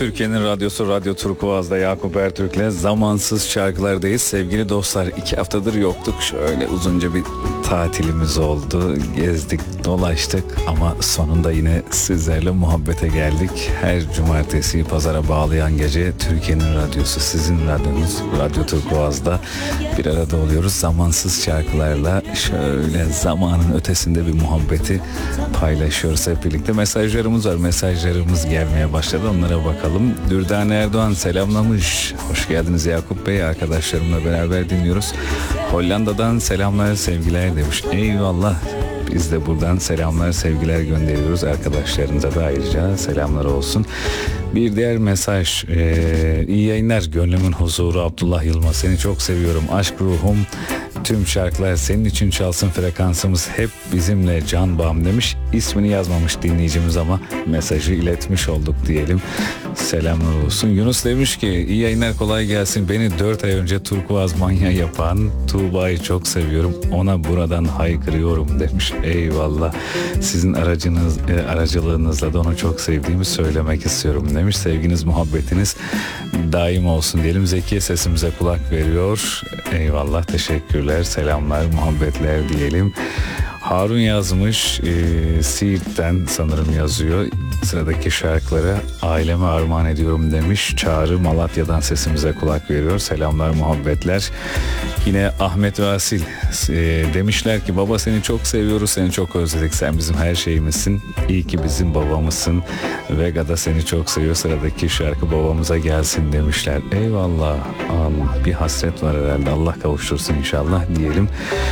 Türkiye'nin radyosu Radyo Turkuaz'da Yakup Ertürk'le zamansız şarkılardayız. Sevgili dostlar, 2 haftadır yoktuk. Şöyle uzunca bir tatilimiz oldu. Gezdik, dolaştık ama sonunda yine sizlerle muhabbete geldik. Her cumartesi pazara bağlayan gece Türkiye'nin radyosu, sizin radyonuz Radyo Turkuaz'da bir arada oluyoruz. Zamansız şarkılarla şöyle zamanın ötesinde bir muhabbeti paylaşıyoruz hep birlikte. Mesajlarımız var. Mesajlarımız gelmeye başladı. Onlara bakalım. Dürdane Erdoğan selamlamış. Hoş geldiniz Yakup Bey. Arkadaşlarımla beraber dinliyoruz. Hollanda'dan selamlar, sevgiler demiş. Eyvallah. Biz de buradan selamlar, sevgiler gönderiyoruz. Arkadaşlarınıza da ayrıca selamlar olsun. Bir diğer mesaj. İyi yayınlar. Gönlümün huzuru Abdullah Yılmaz. Seni çok seviyorum. Aşk ruhum. Tüm şarkılar senin için çalsın, frekansımız hep bizimle can bağım demiş. İsmini yazmamış dinleyicimiz ama mesajı iletmiş olduk diyelim. Selamlar olsun. Yunus demiş ki iyi yayınlar, kolay gelsin. Beni 4 ay önce turkuaz manyağı yapan Tuğba'yı çok seviyorum. Ona buradan haykırıyorum demiş. Eyvallah. Sizin aracılığınızla da onu çok sevdiğimi söylemek istiyorum demiş. Sevginiz, muhabbetiniz daim olsun diyelim. Zeki sesimize kulak veriyor. Eyvallah, teşekkürler, selamlar, muhabbetler diyelim. Harun yazmış, Siirt'ten sanırım yazıyor. Sıradaki şarkıları aileme armağan ediyorum demiş. Çağrı Malatya'dan sesimize kulak veriyor. Selamlar, muhabbetler. Yine Ahmet ve Asil demişler ki baba seni çok seviyoruz, seni çok özledik. Sen bizim her şeyimizsin. İyi ki bizim babamızsın. Vega da seni çok seviyor. Sıradaki şarkı babamıza gelsin demişler. Eyvallah. Bir hasret var herhalde. Allah kavuştursun inşallah diyelim.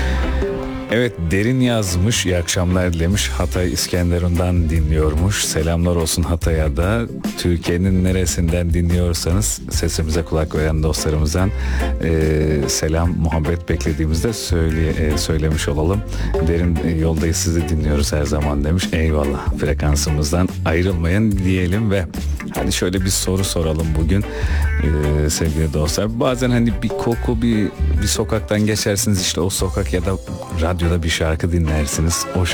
Evet, Derin yazmış, iyi akşamlar dilemiş. Hatay İskenderun'dan dinliyormuş. Selamlar olsun Hatay'a da. Türkiye'nin neresinden dinliyorsanız sesimize kulak veren dostlarımızdan selam, muhabbet beklediğimizde söylemiş olalım. Derin, yoldayız, sizi dinliyoruz her zaman demiş. Eyvallah, frekansımızdan ayrılmayın diyelim ve hadi şöyle bir soru soralım bugün sevgili dostlar. Bazen hani bir koku, bir sokaktan geçersiniz, işte o sokak ya da radyoda bir şarkı dinlersiniz. O